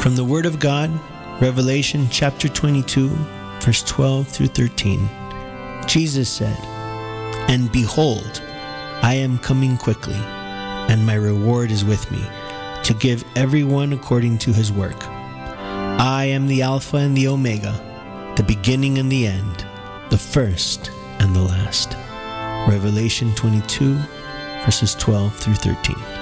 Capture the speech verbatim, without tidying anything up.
From the Word of God, Revelation chapter twenty-two, verse twelve through thirteen. Jesus said, "And behold, I am coming quickly, and my reward is with me, to give everyone according to his work. I am the Alpha and the Omega, the beginning and the end, the first and the last." Revelation twenty-two, verses twelve through thirteen.